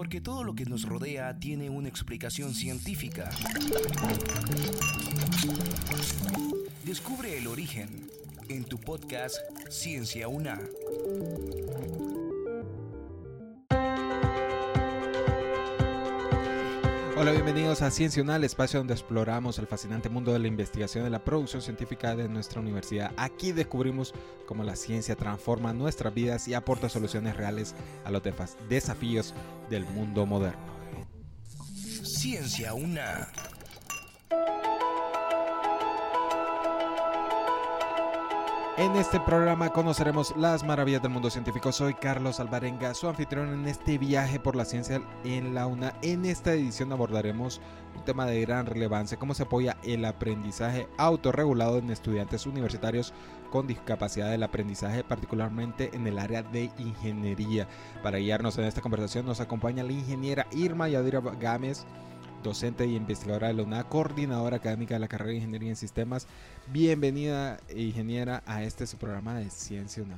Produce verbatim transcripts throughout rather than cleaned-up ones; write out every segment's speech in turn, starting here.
Porque todo lo que nos rodea tiene una explicación científica. Descubre el origen en tu podcast Ciencia UNA. Hola, bienvenidos a Ciencia UNA, el espacio donde exploramos el fascinante mundo de la investigación y la producción científica de nuestra universidad. Aquí descubrimos cómo la ciencia transforma nuestras vidas y aporta soluciones reales a los desafíos del mundo moderno. Ciencia UNA. En este programa conoceremos las maravillas del mundo científico. Soy Carlos Alvarenga, su anfitrión en este viaje por la ciencia en la UNA. En esta edición abordaremos un tema de gran relevancia: cómo se apoya el aprendizaje autorregulado en estudiantes universitarios con discapacidad del aprendizaje, particularmente en el área de ingeniería. Para guiarnos en esta conversación nos acompaña la ingeniera Irma Yadira Gámez, docente y investigadora de la UNA, coordinadora académica de la carrera de Ingeniería en Sistemas. Bienvenida, ingeniera, a este su programa de Ciencia UNA.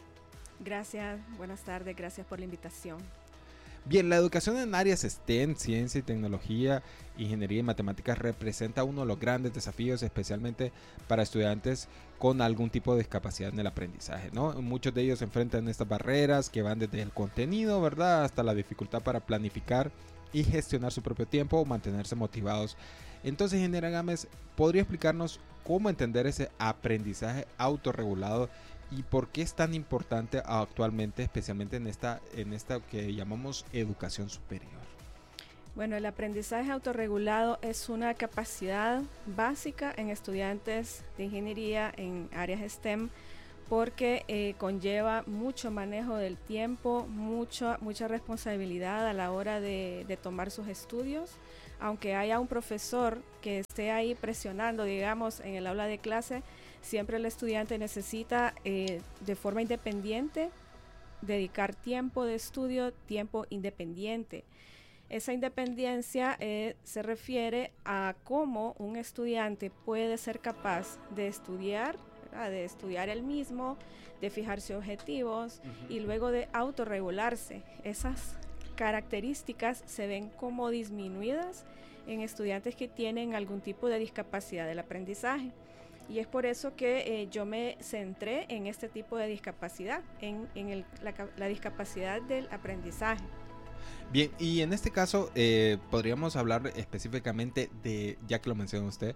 Gracias, buenas tardes, gracias por la invitación. Bien, la educación en áreas STEM, ciencia y tecnología, ingeniería y matemáticas, representa uno de los grandes desafíos, especialmente para estudiantes con algún tipo de discapacidad en el aprendizaje, ¿no? Muchos de ellos enfrentan estas barreras que van desde el contenido, ¿verdad?, hasta la dificultad para planificar y gestionar su propio tiempo o mantenerse motivados. Entonces, ingeniera Gámez, ¿podría explicarnos cómo entender ese aprendizaje autorregulado y por qué es tan importante actualmente, especialmente en esta, en esta que llamamos educación superior? Bueno, el aprendizaje autorregulado es una capacidad básica en estudiantes de ingeniería en áreas STEM, porque eh, conlleva mucho manejo del tiempo, mucho, mucha responsabilidad a la hora de, de tomar sus estudios. Aunque haya un profesor que esté ahí presionando, digamos, en el aula de clase, siempre el estudiante necesita eh, de forma independiente dedicar tiempo de estudio, tiempo independiente. Esa independencia eh, se refiere a cómo un estudiante puede ser capaz de estudiar, de estudiar él mismo, de fijarse objetivos uh-huh. y luego de autorregularse. Esas características se ven como disminuidas en estudiantes que tienen algún tipo de discapacidad del aprendizaje. Y es por eso que eh, yo me centré en este tipo de discapacidad, en, en el, la, la discapacidad del aprendizaje. Bien, y en este caso eh, podríamos hablar específicamente de, ya que lo mencionó usted,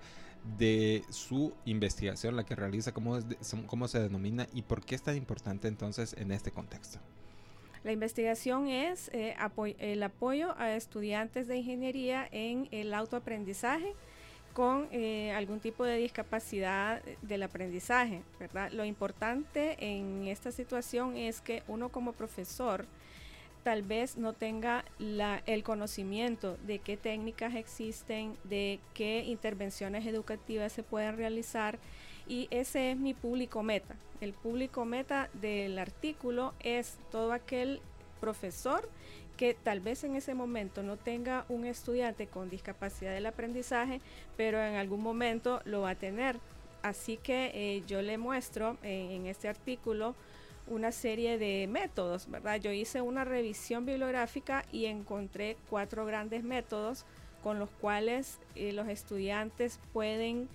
de su investigación, la que realiza, cómo, es de, cómo se denomina y por qué es tan importante entonces en este contexto. La investigación es eh, apoy- el apoyo a estudiantes de ingeniería en el autoaprendizaje con eh, algún tipo de discapacidad del aprendizaje, ¿verdad? Lo importante en esta situación es que uno como profesor tal vez no tenga la, el conocimiento de qué técnicas existen, de qué intervenciones educativas se pueden realizar, y ese es mi público meta. El público meta del artículo es todo aquel profesor que tal vez en ese momento no tenga un estudiante con discapacidad del aprendizaje, pero en algún momento lo va a tener. Así que eh, yo le muestro eh, en este artículo una serie de métodos, ¿verdad? Yo hice una revisión bibliográfica y encontré cuatro grandes métodos con los cuales eh, los estudiantes pueden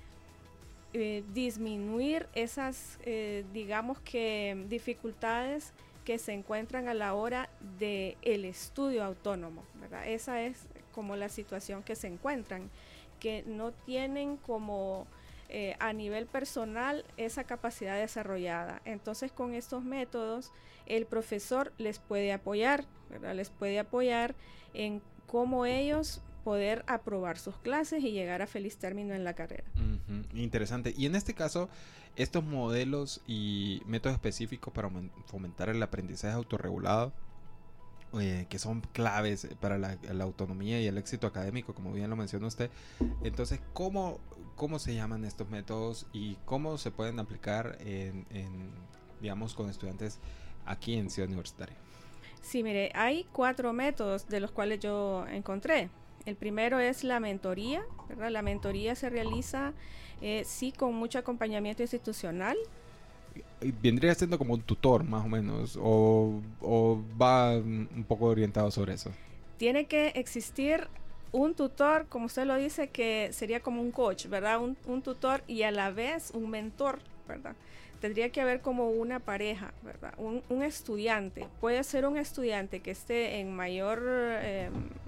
eh, disminuir esas, eh, digamos que, dificultades que se encuentran a la hora del estudio autónomo, ¿verdad? Esa es como la situación que se encuentran, que no tienen como Eh, a nivel personal esa capacidad desarrollada. Entonces, con estos métodos el profesor les puede apoyar, ¿verdad? Les puede apoyar en cómo ellos poder aprobar sus clases y llegar a feliz término en la carrera. Uh-huh. Interesante. Y en este caso, estos modelos y métodos específicos para fomentar el aprendizaje autorregulado, Eh, que son claves para la, la autonomía y el éxito académico, como bien lo mencionó usted. Entonces, ¿cómo, cómo se llaman estos métodos y cómo se pueden aplicar en, en, digamos, con estudiantes aquí en Ciudad Universitaria? Sí, mire, hay cuatro métodos de los cuales yo encontré. El primero es la mentoría, ¿verdad? La mentoría se realiza eh, sí con mucho acompañamiento institucional. ¿Vendría siendo como un tutor más o menos o, o va un poco orientado sobre eso? tiene que existir un tutor, como usted lo dice, que sería como un coach, ¿verdad? Un, un tutor y a la vez un mentor, ¿verdad? Tendría que haber como una pareja, ¿verdad? Un, un estudiante. Puede ser un estudiante que esté en mayor, eh,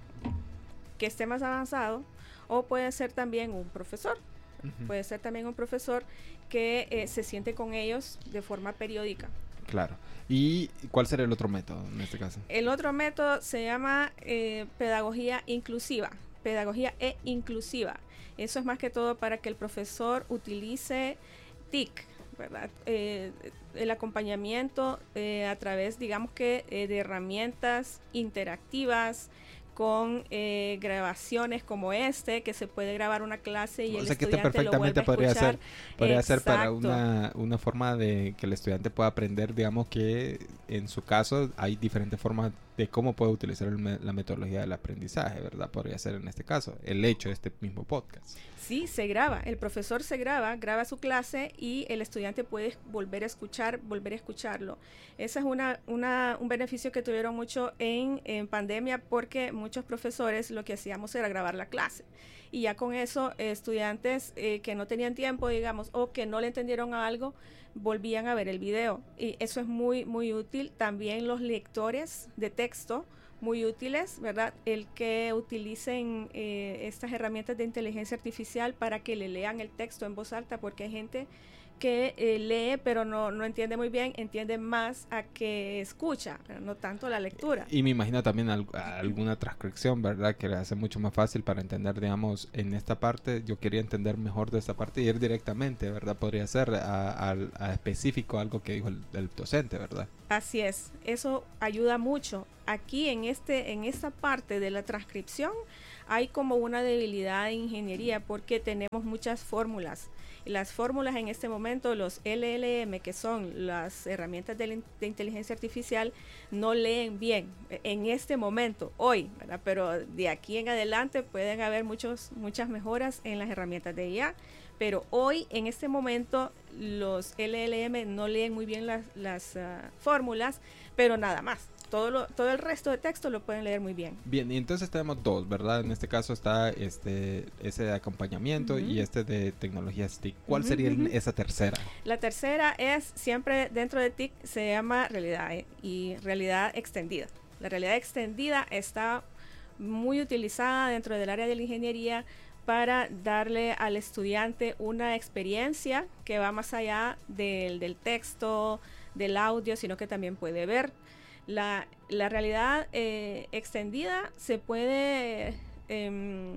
que esté más avanzado, o puede ser también un profesor. Uh-huh. Puede ser también un profesor que eh, se siente con ellos de forma periódica. Claro. ¿Y cuál sería el otro método en este caso? El otro método se llama eh, pedagogía inclusiva, pedagogía e inclusiva. Eso es más que todo para que el profesor utilice T I C, ¿verdad? Eh, el acompañamiento eh, a través, digamos que, eh, de herramientas interactivas, con eh, grabaciones como este, que se puede grabar una clase y o el sea estudiante que este perfectamente lo vuelve a escuchar. Podría ser, podría ser para una, una forma de que el estudiante pueda aprender, digamos que en su caso hay diferentes formas de cómo puede utilizar el me, la metodología del aprendizaje, ¿verdad? Podría ser en este caso, el hecho de este mismo podcast. Sí, se graba, el profesor se graba, graba su clase y el estudiante puede volver a escuchar, volver a escucharlo. Ese es una, una, un beneficio que tuvieron mucho en, en pandemia porque muchos profesores lo que hacíamos era grabar la clase. Y ya con eso, eh, estudiantes eh, que no tenían tiempo, digamos, o que no le entendieron a algo, volvían a ver el video. Y eso es muy, muy útil. También los lectores de texto, muy útiles, ¿verdad? El que utilicen eh, estas herramientas de inteligencia artificial para que le lean el texto en voz alta, porque hay gente que eh, lee pero no, no entiende muy bien, entiende más a que escucha, no tanto la lectura. Y me imagino también al, alguna transcripción, ¿verdad? Que le hace mucho más fácil para entender, digamos, en esta parte, yo quería entender mejor de esta parte y ir directamente, ¿verdad? Podría ser a, a, a específico algo que dijo el, el docente, ¿verdad? Así es, eso ayuda mucho. Aquí en, este, en esta parte de la transcripción hay como una debilidad de ingeniería porque tenemos muchas fórmulas. Las fórmulas en este momento, los L L M, que son las herramientas de, de inteligencia artificial, no leen bien en este momento, hoy, ¿verdad? Pero de aquí en adelante pueden haber muchos, muchas mejoras en las herramientas de I A, pero hoy, en este momento, los L L M no leen muy bien las, las uh, fórmulas, pero nada más. Todo, lo, todo el resto de texto lo pueden leer muy bien. Bien, y entonces tenemos dos, ¿verdad? En este caso está este ese de acompañamiento uh-huh. y este de tecnologías T I C. ¿Cuál uh-huh, sería uh-huh. esa tercera? La tercera es, siempre dentro de T I C, se llama realidad eh, y realidad extendida. La realidad extendida está muy utilizada dentro del área de la ingeniería para darle al estudiante una experiencia que va más allá del, del texto, del audio, sino que también puede ver. La, la realidad eh, extendida se puede eh,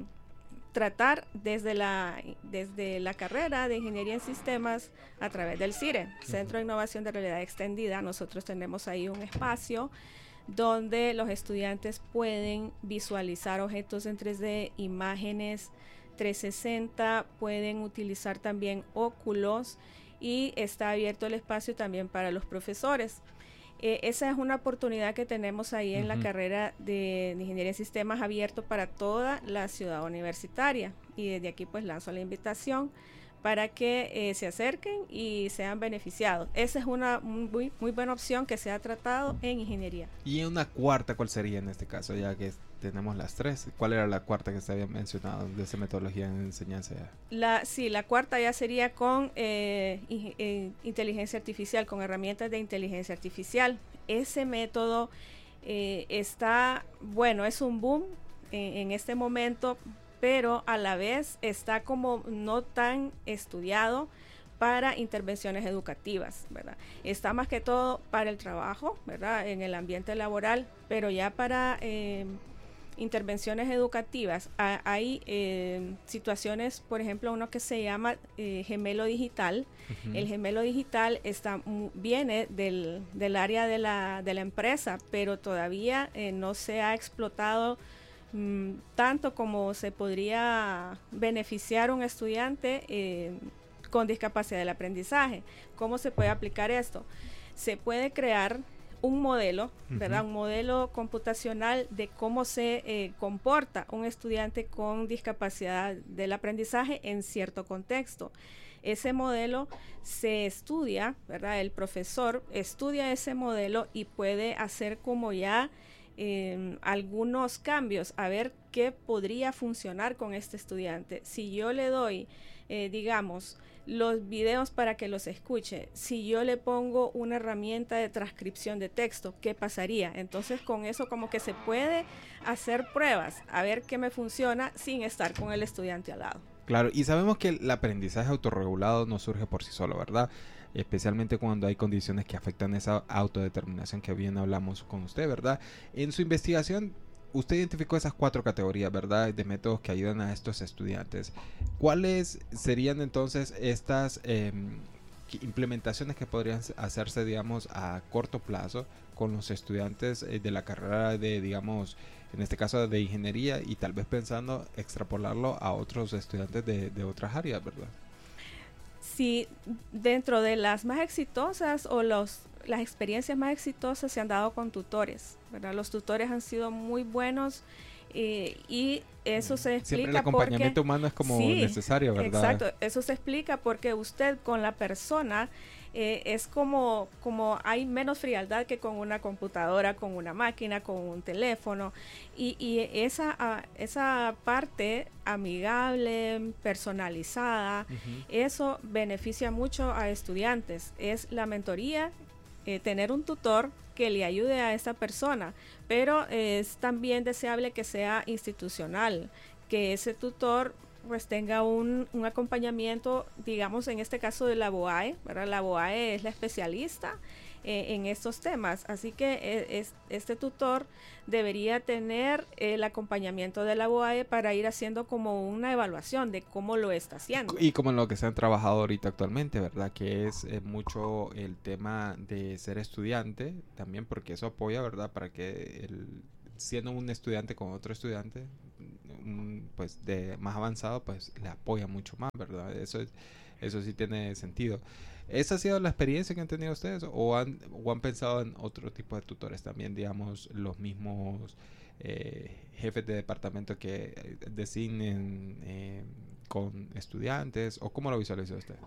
tratar desde la, desde la carrera de Ingeniería en Sistemas a través del C I R E, Centro de Innovación de Realidad Extendida. Nosotros tenemos ahí un espacio donde los estudiantes pueden visualizar objetos en tres D, imágenes trescientos sesenta, pueden utilizar también óculos y está abierto el espacio también para los profesores. Eh, esa es una oportunidad que tenemos ahí en uh-huh. la carrera de, de Ingeniería en Sistemas, abierto para toda la ciudad universitaria, y desde aquí pues lanzo la invitación para que eh, se acerquen y sean beneficiados. Esa es una muy, muy buena opción que se ha tratado en ingeniería. ¿Y una cuarta cuál sería en este caso, ya que tenemos las tres? ¿Cuál era la cuarta que se había mencionado de esa metodología en enseñanza? La, sí, la cuarta ya sería con eh, in, eh, inteligencia artificial, con herramientas de inteligencia artificial. Ese método eh, está, bueno, es un boom en, en este momento, pero a la vez está como no tan estudiado para intervenciones educativas, ¿verdad? Está más que todo para el trabajo, ¿verdad? En el ambiente laboral, pero ya para eh, intervenciones educativas a, hay eh, situaciones, por ejemplo, uno que se llama eh, gemelo digital. Uh-huh. El gemelo digital está viene del, del área de la, de la empresa, pero todavía eh, no se ha explotado tanto como se podría beneficiar un estudiante eh, con discapacidad del aprendizaje. ¿Cómo se puede aplicar esto? Se puede crear un modelo, uh-huh. ¿verdad? Un modelo computacional de cómo se eh, comporta un estudiante con discapacidad del aprendizaje en cierto contexto. Ese modelo se estudia, ¿verdad? El profesor estudia ese modelo y puede hacer como ya eh, algunos cambios, a ver qué podría funcionar con este estudiante. Si yo le doy, eh, digamos, los videos para que los escuche, si yo le pongo una herramienta de transcripción de texto, ¿qué pasaría? Entonces con eso como que se puede hacer pruebas, a ver qué me funciona sin estar con el estudiante al lado. Claro, y sabemos que el aprendizaje autorregulado no surge por sí solo, ¿verdad? Especialmente cuando hay condiciones que afectan esa autodeterminación que bien hablamos con usted, ¿verdad? En su investigación, usted identificó esas cuatro categorías, ¿verdad?, de métodos que ayudan a estos estudiantes. ¿Cuáles serían entonces estas eh, implementaciones que podrían hacerse, digamos, a corto plazo con los estudiantes eh, de la carrera de, digamos, en este caso de ingeniería, y tal vez pensando extrapolarlo a otros estudiantes de, de otras áreas, ¿verdad? Sí, dentro de las más exitosas o los, las experiencias más exitosas se han dado con tutores, ¿verdad? Los tutores han sido muy buenos eh, y eso se explica Siempre el acompañamiento porque, humano es como sí, necesario, ¿verdad? Exacto, eso se explica porque usted con la persona eh, es como, como hay menos frialdad que con una computadora, con una máquina, con un teléfono, y, y esa, uh, esa parte amigable, personalizada, uh-huh. Eso beneficia mucho a estudiantes. Es la mentoría, eh, tener un tutor que le ayude a esa persona, pero eh, es también deseable que sea institucional, que ese tutor pues tenga un, un acompañamiento, digamos en este caso de la B O A E, ¿verdad? La B O A E es la especialista eh, en estos temas, así que eh, es, este tutor debería tener el acompañamiento de la B O A E para ir haciendo como una evaluación de cómo lo está haciendo. Y como lo que se han trabajado ahorita actualmente, ¿verdad? Que es eh, mucho el tema de ser estudiante también, porque eso apoya, ¿verdad? Para que el, siendo un estudiante con otro estudiante, un, pues de más avanzado, pues le apoya mucho más, ¿verdad? Eso es, eso sí tiene sentido. ¿Esa ha sido la experiencia que han tenido ustedes o han, o han pensado en otro tipo de tutores también, digamos, los mismos eh, jefes de departamento que designen eh, con estudiantes, o cómo lo visualiza usted?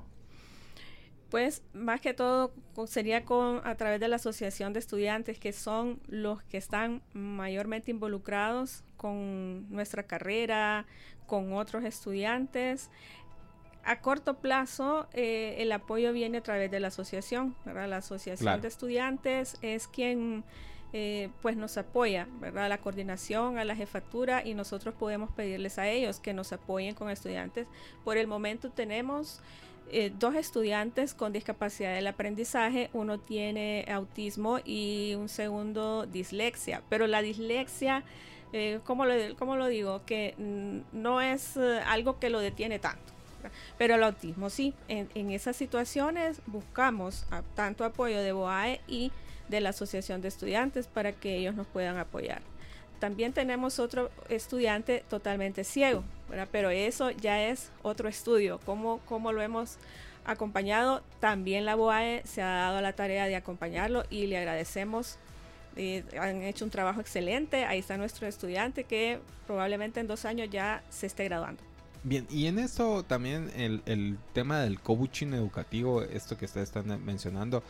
Pues más que todo sería con a través de la asociación de estudiantes, que son los que están mayormente involucrados con nuestra carrera, con otros estudiantes. A corto plazo eh, el apoyo viene a través de la asociación, ¿verdad? La asociación claro. de estudiantes es quien eh, pues nos apoya, ¿verdad? La coordinación, a la jefatura, y nosotros podemos pedirles a ellos que nos apoyen con estudiantes. Por el momento tenemos Eh, dos estudiantes con discapacidad del aprendizaje, uno tiene autismo y un segundo dislexia, pero la dislexia, eh, ¿cómo, lo, ¿cómo lo digo? Que mm, no es eh, algo que lo detiene tanto, ¿verdad? Pero el autismo sí. En, en esas situaciones buscamos a, tanto apoyo de B O A E y de la Asociación de Estudiantes para que ellos nos puedan apoyar. También tenemos otro estudiante totalmente ciego, ¿verdad? Pero eso ya es otro estudio. ¿Cómo, cómo lo hemos acompañado? También la B O A E se ha dado la tarea de acompañarlo y le agradecemos. Eh, han hecho un trabajo excelente. Ahí está nuestro estudiante que probablemente en dos años ya se esté graduando. Bien, y en esto también el, el tema del coaching educativo, esto que ustedes están mencionando,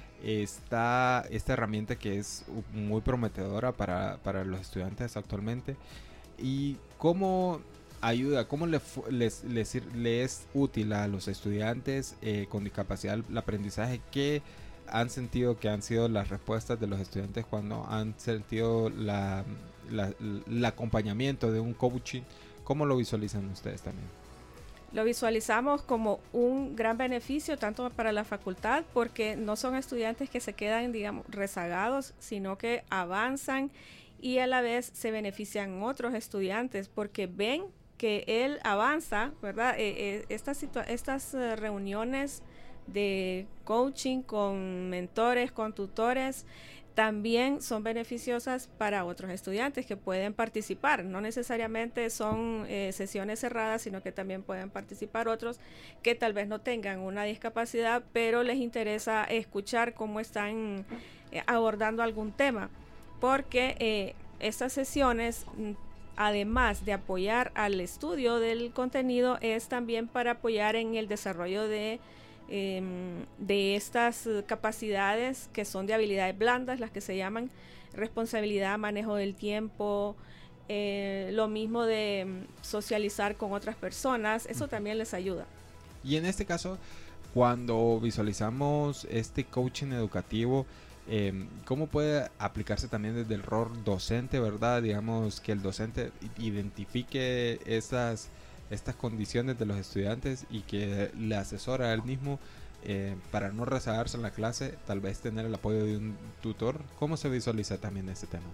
está esta herramienta que es muy prometedora para, para los estudiantes actualmente. ¿Y cómo ayuda, cómo le, les, les, les es útil a los estudiantes eh, con discapacidad el aprendizaje? ¿Qué han sentido que han sido las respuestas de los estudiantes cuando han sentido la, la, el acompañamiento de un coaching? ¿Cómo lo visualizan ustedes también? Lo visualizamos como un gran beneficio tanto para la facultad, porque no son estudiantes que se quedan, digamos, rezagados, sino que avanzan y a la vez se benefician otros estudiantes porque ven que él avanza, ¿verdad? Eh, eh, estas situa- estas uh, reuniones de coaching con mentores, con tutores, también son beneficiosas para otros estudiantes que pueden participar. No necesariamente son eh, sesiones cerradas, sino que también pueden participar otros que tal vez no tengan una discapacidad, pero les interesa escuchar cómo están eh, abordando algún tema, porque eh, estas sesiones, además de apoyar al estudio del contenido, es también para apoyar en el desarrollo de eh, de estas capacidades que son de habilidades blandas, las que se llaman responsabilidad, manejo del tiempo, eh, lo mismo de socializar con otras personas, eso también les ayuda. Y en este caso, cuando visualizamos este coaching educativo, eh, ¿cómo puede aplicarse también desde el rol docente, verdad? Digamos que el docente identifique esas, estas condiciones de los estudiantes y que le asesora a él mismo eh, para no rezagarse en la clase, tal vez tener el apoyo de un tutor. ¿Cómo se visualiza también este tema?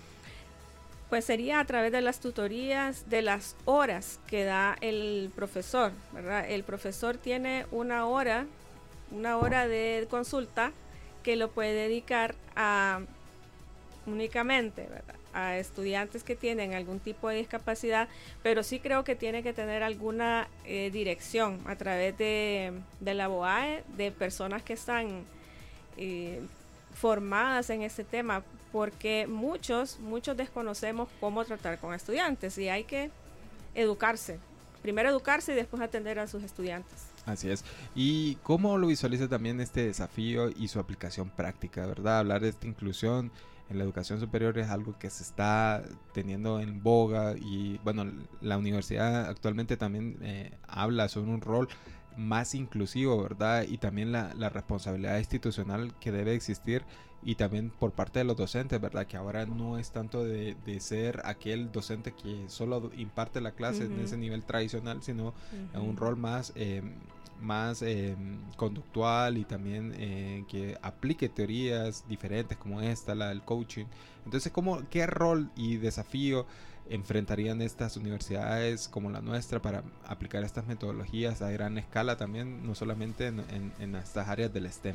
Pues sería a través de las tutorías, de las horas que da el profesor, ¿verdad? El profesor tiene una hora, una hora de consulta que lo puede dedicar a únicamente, ¿verdad?, a estudiantes que tienen algún tipo de discapacidad, pero sí creo que tiene que tener alguna eh, dirección a través de, de la B O A E, de personas que están eh, formadas en este tema, porque muchos, muchos desconocemos cómo tratar con estudiantes y hay que educarse. Primero educarse y después atender a sus estudiantes. Así es. ¿Y cómo lo visualiza también este desafío y su aplicación práctica, verdad? Hablar de esta inclusión en la educación superior es algo que se está teniendo en boga y, bueno, la universidad actualmente también eh, habla sobre un rol más inclusivo, ¿verdad? Y también la, la responsabilidad institucional que debe existir y también por parte de los docentes, ¿verdad? Que ahora no es tanto de, de ser aquel docente que solo imparte la clase uh-huh. en ese nivel tradicional, sino uh-huh. un rol más, eh, más eh, conductual y también eh, que aplique teorías diferentes como esta, la del coaching. Entonces, ¿cómo, qué rol y desafío enfrentarían estas universidades como la nuestra para aplicar estas metodologías a gran escala también, no solamente en, en, en estas áreas del STEM?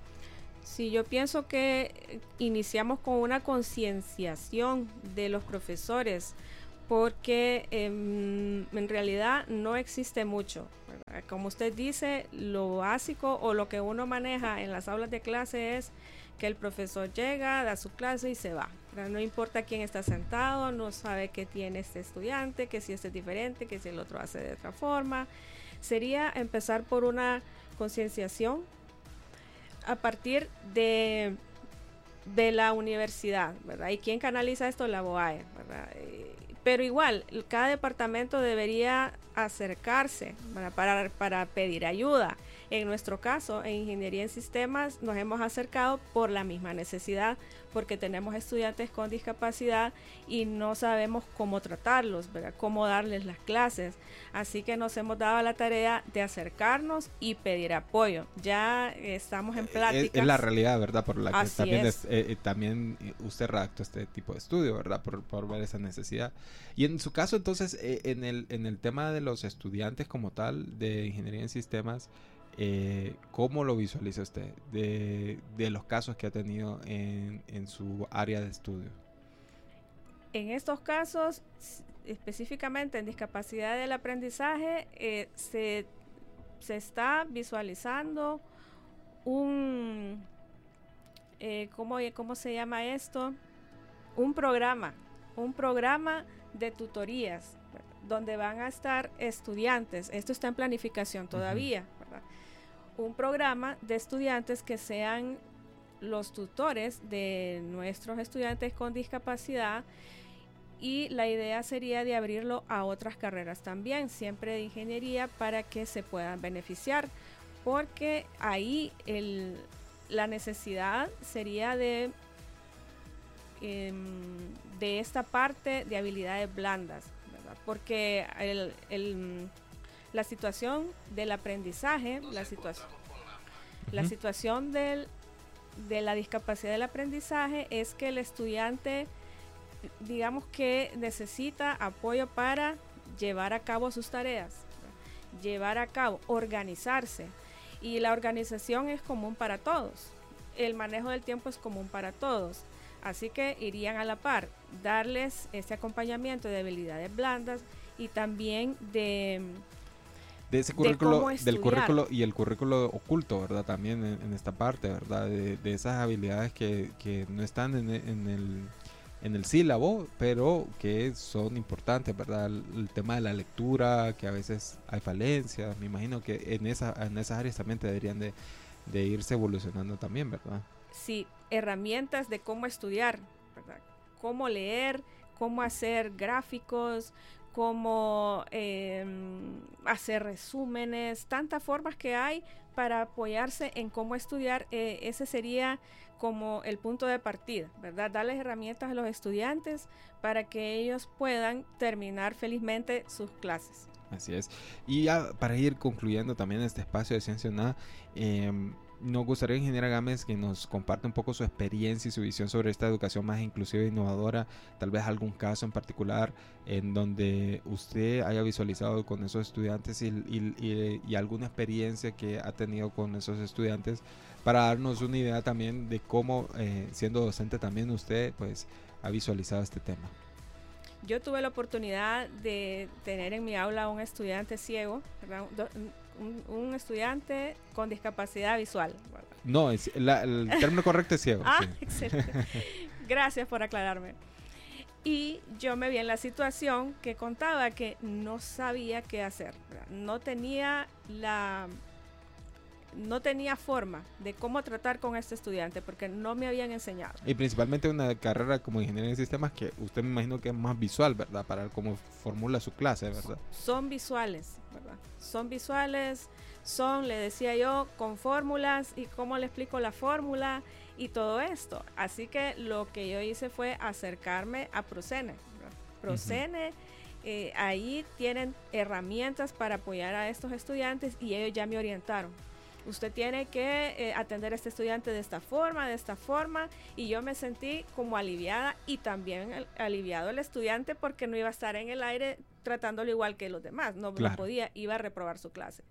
Sí, yo pienso que iniciamos con una concienciación de los profesores, porque eh, en realidad no existe mucho, ¿verdad? Como usted dice, lo básico o lo que uno maneja en las aulas de clase es que el profesor llega, da su clase y se va, ¿verdad? No importa quién está sentado, no sabe qué tiene este estudiante, que si este es diferente, que si el otro hace de otra forma. Sería empezar por una concienciación a partir de, de la universidad, ¿verdad? ¿Y quién canaliza esto? La B O A E, ¿verdad? Eh, pero igual, cada departamento debería acercarse, ¿verdad?, para, para pedir ayuda. En nuestro caso, en Ingeniería en Sistemas, nos hemos acercado por la misma necesidad, porque tenemos estudiantes con discapacidad y no sabemos cómo tratarlos, ¿verdad?, cómo darles las clases. Así que nos hemos dado la tarea de acercarnos y pedir apoyo. Ya eh, estamos en pláticas. Es, es la realidad, ¿verdad? Por la que Así también, es. es, eh, también usted redactó este tipo de estudio, ¿verdad? Por, por ver esa necesidad. Y en su caso, entonces, eh, en, el, en el tema de los estudiantes como tal de Ingeniería en Sistemas, Eh, ¿cómo lo visualiza usted de, de los casos que ha tenido en, en su área de estudio? En estos casos, específicamente en discapacidad del aprendizaje, eh, se, se está visualizando un, eh, ¿cómo, ¿cómo se llama esto? Un programa, un programa de tutorías, ¿verdad?, donde van a estar estudiantes. Esto está en planificación todavía, uh-huh. ¿verdad? Un programa de estudiantes que sean los tutores de nuestros estudiantes con discapacidad, y la idea sería de abrirlo a otras carreras también, siempre de ingeniería, para que se puedan beneficiar, porque ahí el, la necesidad sería de, eh, de esta parte de habilidades blandas, ¿verdad? Porque el, el la situación del aprendizaje, la, situa- uh-huh. la situación del, de la discapacidad del aprendizaje es que el estudiante, digamos que necesita apoyo para llevar a cabo sus tareas, ¿verdad?, llevar a cabo, organizarse, y la organización es común para todos, el manejo del tiempo es común para todos, así que irían a la par, darles ese acompañamiento de habilidades blandas y también de de ese currículo, de del currículo y el currículo oculto, ¿verdad? También en, en esta parte, ¿verdad? De, de esas habilidades que, que no están en, en el en el sílabo, pero que son importantes, ¿verdad? El, el tema de la lectura, que a veces hay falencias, me imagino que en, esa, en esas áreas también deberían de, de irse evolucionando también, ¿verdad? Sí, herramientas de cómo estudiar, ¿verdad? Cómo leer, cómo hacer gráficos, cómo eh, hacer resúmenes, tantas formas que hay para apoyarse en cómo estudiar. Eh, ese sería como el punto de partida, ¿verdad? Darles herramientas a los estudiantes para que ellos puedan terminar felizmente sus clases. Así es. Y ya para ir concluyendo también este espacio de Ciencia UNA, eh, nos gustaría, ingeniera Gámez, que nos comparte un poco su experiencia y su visión sobre esta educación más inclusiva e innovadora, tal vez algún caso en particular en donde usted haya visualizado con esos estudiantes y, y, y, y alguna experiencia que ha tenido con esos estudiantes, para darnos una idea también de cómo, eh, siendo docente también usted, pues, ha visualizado este tema. Yo tuve la oportunidad de tener en mi aula un estudiante ciego, ¿verdad? Un, un estudiante con discapacidad visual, ¿verdad? No, es, la, el término correcto es ciego. Ah, sí. Excelente. Gracias por aclararme. Y yo me vi en la situación que contaba que no sabía qué hacer, ¿verdad? No tenía la... no tenía forma de cómo tratar con este estudiante porque no me habían enseñado. Y principalmente una carrera como ingeniería de sistemas que usted me imagino que es más visual, ¿verdad? Para cómo formula su clase, ¿verdad? Son visuales, ¿verdad? Son visuales, son, le decía yo, con fórmulas y cómo le explico la fórmula y todo esto. Así que lo que yo hice fue acercarme a Procene, ¿verdad? Procene, uh-huh. eh, ahí tienen herramientas para apoyar a estos estudiantes y ellos ya me orientaron. Usted tiene que eh, atender a este estudiante de esta forma, de esta forma, y yo me sentí como aliviada y también el, aliviado el estudiante porque no iba a estar en el aire tratándolo igual que los demás, no, claro. no podía, iba a reprobar su clase.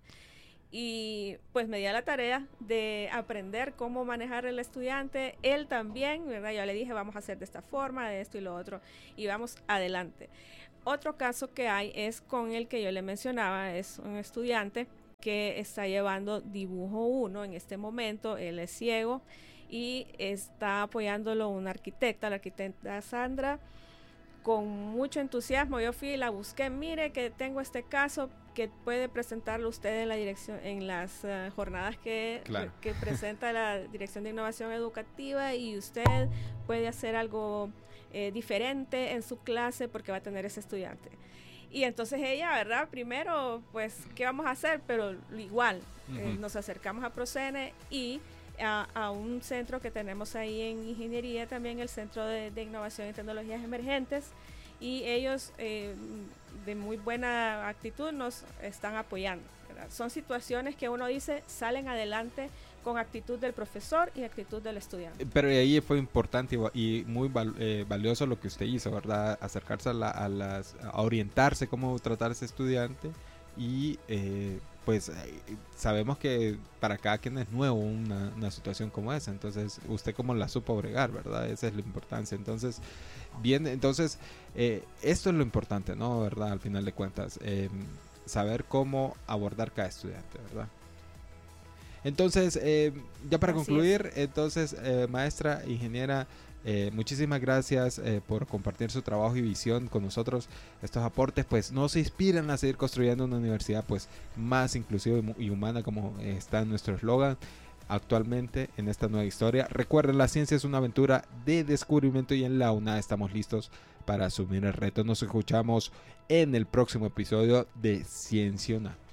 Y pues me di a la tarea de aprender cómo manejar el estudiante, él también, ¿verdad? Yo le dije, vamos a hacer de esta forma, de esto y lo otro, y vamos adelante. Otro caso que hay es con el que yo le mencionaba, es un estudiante que está llevando dibujo uno en este momento, él es ciego y está apoyándolo una arquitecta, la arquitecta Sandra, con mucho entusiasmo. Yo fui y la busqué, mire que tengo este caso que puede presentarlo usted en la dirección, en las uh, jornadas que, claro. que presenta la Dirección de Innovación Educativa y usted puede hacer algo eh, diferente en su clase porque va a tener ese estudiante. Y entonces ella, ¿verdad? Primero, pues, ¿qué vamos a hacer? Pero igual, uh-huh. eh, nos acercamos a Procene y a, a un centro que tenemos ahí en ingeniería, también el Centro de, de Innovación y Tecnologías Emergentes, y ellos eh, de muy buena actitud nos están apoyando, ¿verdad? Son situaciones que uno dice salen adelante con actitud del profesor y actitud del estudiante. Pero ahí fue importante y muy val, eh, valioso lo que usted hizo, ¿verdad? Acercarse a, la, a, las, a orientarse cómo tratar a ese estudiante y eh, pues sabemos que para cada quien es nuevo una, una situación como esa, entonces usted cómo la supo bregar, ¿verdad? Esa es la importancia. Entonces, bien, entonces eh, esto es lo importante, ¿no? ¿Verdad? Al final de cuentas, eh, saber cómo abordar cada estudiante, ¿verdad? Entonces, eh, ya para Así concluir, es. entonces, eh, maestra, ingeniera, eh, muchísimas gracias eh, por compartir su trabajo y visión con nosotros. Estos aportes, pues, nos inspiran a seguir construyendo una universidad, pues, más inclusiva y, y humana, como eh, está en nuestro eslogan actualmente en esta nueva historia. Recuerden, la ciencia es una aventura de descubrimiento y en la UNA estamos listos para asumir el reto. Nos escuchamos en el próximo episodio de Ciencia UNA.